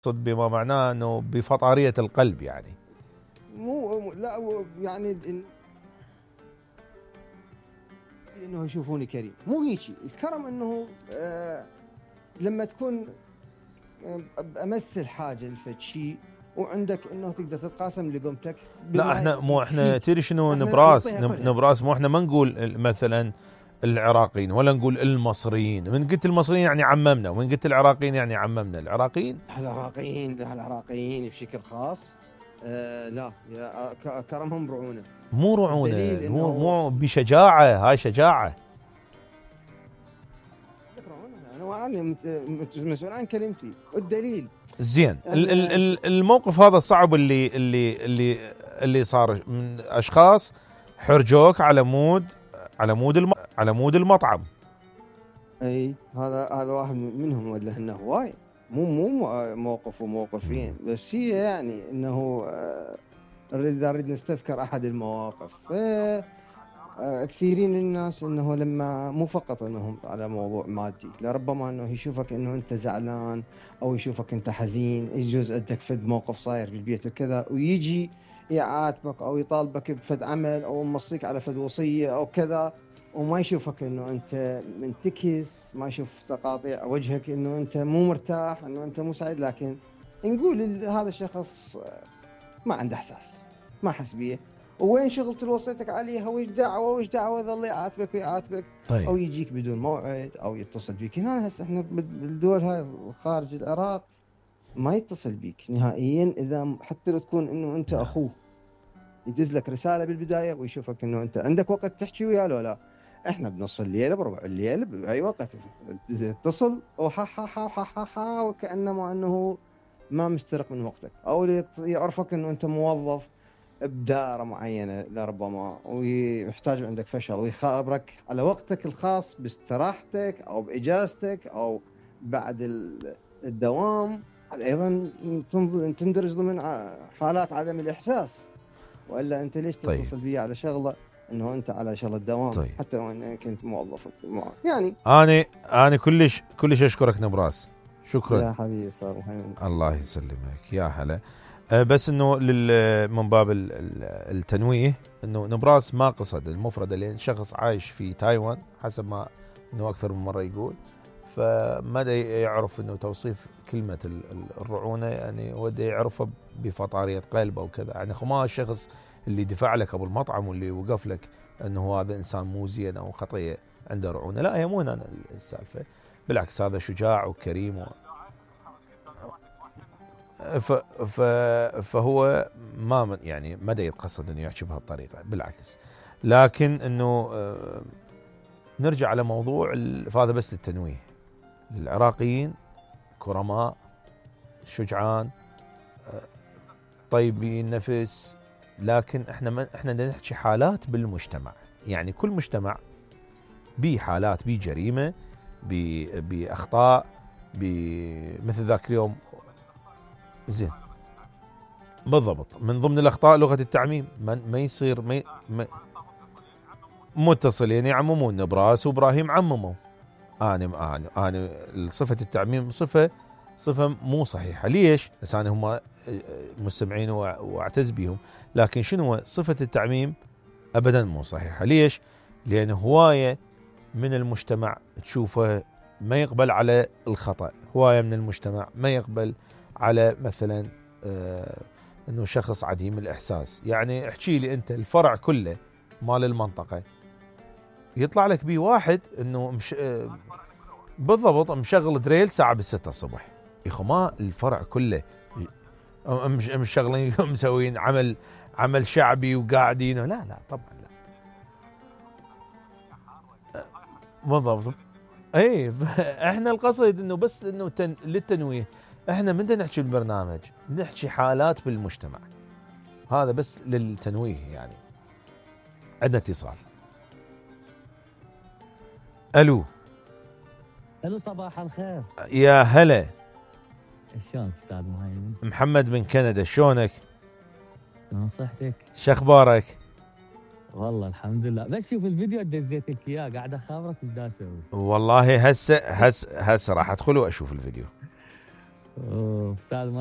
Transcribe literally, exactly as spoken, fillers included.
صد بما معناه انه بفطارية القلب يعني. مو لا يعني انه يشوفوني كريم، مو هيك الكرم انه آه لما تكون امثل حاجه لفد شيء وعندك انه تقدر تتقاسم لقمتك. لا احنا مو احنا تدري شنو نبراس نبراس مو احنا ما نقول مثلا العراقيين ولا نقول المصريين. من قلت المصريين يعني عممنا، ومن قلت العراقيين يعني عممنا. العراقيين العراقيين العراقيين بشكل خاص آه لا يا كرمهم رعونه، مو رعونه، مو مو بشجاعه، هاي شجاعه. انا مسؤول عن كلمتي والدليل. زين الموقف هذا الصعب اللي اللي اللي اللي صار من اشخاص حرجوك على مود على مود الم... على مود المطعم. اي هذا هذا واحد منهم، ولا انه هواي مو مو موقف وموقفين، بس هي يعني انه نريد نريد نستذكر احد المواقف. كثيرين الناس انه لما مو فقط انهم على موضوع مادي، لربما انه يشوفك انه انت زعلان او يشوفك انت حزين، يجوز عندك فد موقف صاير بالبيت وكذا، ويجي يعاتبك او يطالبك بفد عمل او موصيك على فد وصيه او كذا، وما يشوفك انه انت منتكس، ما يشوف تقاطيع وجهك انه انت مو مرتاح، انه انت مو سعيد، لكن نقول هذا الشخص ما عنده احساس، ما حس بيه، وين شغلت وصيتك عليها، وش دعوه وش دعوه يظل يعاتبك ويعاتبك. طيب. او يجيك بدون موعد او يتصل بيك. هنا هسه احنا بالدول هاي خارج العراق ما يتصل بيك نهائيا، اذا حتى لو تكون انه انت اخوه يدز لك رساله بالبدايه ويشوفك انه انت عندك وقت تحكي وياه لو لا. احنا بنص الليل بربع الليل باي وقت تتصل وها ها ها ها ها ها وكانما انه ما مسترق من وقتك، او يعرفك انه انت موظف بدائرة معينة لربما ويحتاج عندك فشل، ويخابرك على وقتك الخاص باستراحتك أو بإجازتك أو بعد الدوام. هذا أيضا تندرج ضمن حالات عدم الإحساس. وإلا أنت ليش تتصل طيب. بي على شغلة أنه أنت على شغلة الدوام طيب. حتى وأنا كنت موظف يعني. أنا أنا كلش كلش أشكرك نبراس، شكرا يا حبيبي أستاذ محمد. الله يسلمك يا هلا. بس انه من باب التنويه انه نبراس ما قصد المفردة، لان شخص عايش في تايوان حسب ما انه اكثر من مرة يقول، فما يعرف انه توصيف كلمة الرعونة يعني وده يعرفها بفطارية قلب او كذا. يعني ما الشخص اللي دفع لك ابو المطعم واللي وقف لك انه هذا انسان مو زين او خطية عنده رعونة، لا هي مو هنا السالفة، بالعكس هذا شجاع وكريم و ف ف فهو ما يعني ما دا يتقصد انه يحكي بهالطريقه، بالعكس. لكن انه نرجع على موضوع هذا بس للتنويه. العراقيين كرماء، شجعان، طيبين نفس، لكن احنا ما احنا بدنا نحكي حالات بالمجتمع. يعني كل مجتمع بيه حالات، بيه جريمه، بيه باخطاء، مثل ذاك اليوم. زين بالضبط، من ضمن الاخطاء لغه التعميم. ما يصير ما, ما متصلين يعممون. نبراس وابراهيم عمموا. انا انا انا صفه التعميم صفه صفه مو صحيحه. ليش؟ بس انا هم مستمعين واعتز بهم، لكن شنو صفه التعميم ابدا مو صحيحه. ليش؟ لان هوايه من المجتمع تشوفه ما يقبل على الخطا، هوايه من المجتمع ما يقبل على مثلا آه انه شخص عديم الاحساس. يعني احكي لي انت الفرع كله مال المنطقه يطلع لك بيه واحد انه مش آه بالضبط مشغل دريل ساعه بالستة الصبح، يخو ما الفرع كله مش مشغلين مسوين عمل عمل شعبي وقاعدين. لا لا طبعا لا بالضبط. اي احنا القصد انه بس انه تن... للتنويه. احنا من بدنا نحكي بالبرنامج نحكي حالات بالمجتمع، هذا بس للتنويه. يعني عندنا اتصال. الو الو صباح الخير. يا هلا. شلونك استاذ مهيمن؟ محمد من كندا، شلونك؟ من صحتك؟ شخبارك؟ والله الحمد لله. بس شوف الفيديو دزيت لك اياه قاعد اخابرك وش دا اسوي. والله هسه هسه هسه راح ادخل واشوف الفيديو. أوه، استاذ